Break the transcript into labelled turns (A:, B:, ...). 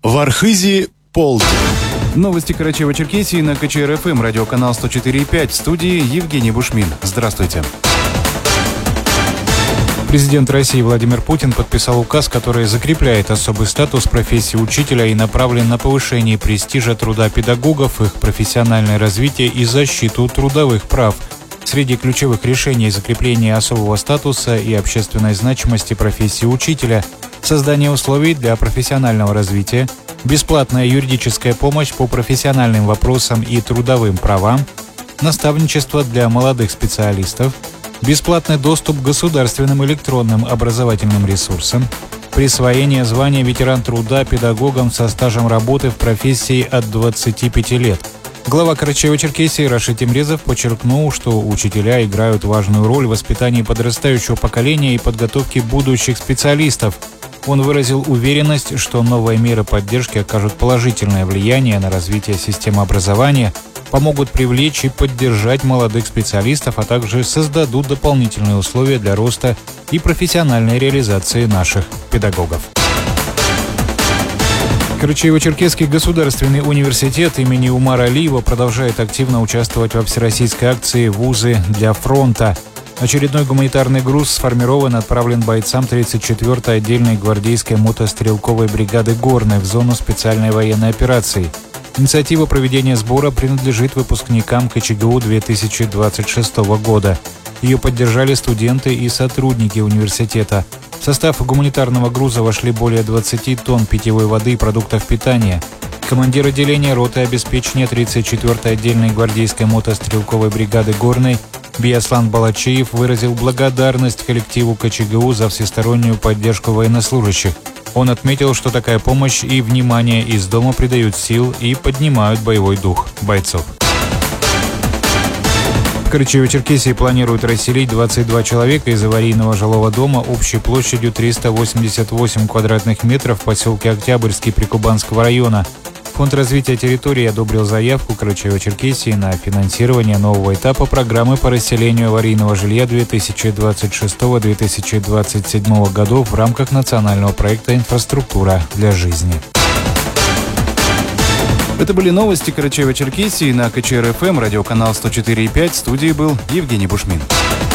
A: В Архизе полдень.
B: Новости Карачаево-Черкесии на КЧР-ФМ, радиоканал 104.5, в студии Евгений Бушмин. Здравствуйте. Президент России Владимир Путин подписал указ, который закрепляет особый статус профессии учителя и направлен на повышение престижа труда педагогов, их профессиональное развитие и защиту трудовых прав. Среди ключевых решений закрепления особого статуса и общественной значимости профессии учителя – создание условий для профессионального развития, бесплатная юридическая помощь по профессиональным вопросам и трудовым правам, наставничество для молодых специалистов, бесплатный доступ к государственным электронным образовательным ресурсам, присвоение звания ветеран труда педагогам со стажем работы в профессии от 25 лет. Глава Карачаево-Черкесии Рашид Темрезов подчеркнул, что учителя играют важную роль в воспитании подрастающего поколения и подготовке будущих специалистов. Он выразил уверенность, что новые меры поддержки окажут положительное влияние на развитие системы образования, помогут привлечь и поддержать молодых специалистов, а также создадут дополнительные условия для роста и профессиональной реализации наших педагогов. Карачаево-Черкесский государственный университет имени Умара Алиева продолжает активно участвовать во всероссийской акции «Вузы для фронта». Очередной гуманитарный груз сформирован и отправлен бойцам 34-й отдельной гвардейской мотострелковой бригады «Горной» в зону специальной военной операции. Инициатива проведения сбора принадлежит выпускникам КЧГУ 2026 года. Ее поддержали студенты и сотрудники университета. В состав гуманитарного груза вошли более 20 тонн питьевой воды и продуктов питания. Командир отделения роты обеспечения 34-й отдельной гвардейской мотострелковой бригады «Горной» Бияслан Балачиев выразил благодарность коллективу КЧГУ за всестороннюю поддержку военнослужащих. Он отметил, что такая помощь и внимание из дома придают сил и поднимают боевой дух бойцов. В Карачаево-Черкесии планируют расселить 22 человека из аварийного жилого дома общей площадью 388 квадратных метров в поселке Октябрьский Прикубанского района. Фонд развития территории одобрил заявку Карачаево-Черкесии на финансирование нового этапа программы по расселению аварийного жилья 2026-2027 годов в рамках национального проекта «Инфраструктура для жизни». Это были новости Карачаево-Черкесии на КЧР-ФМ, радиоканал 104.5. В студии был Евгений Бушмин.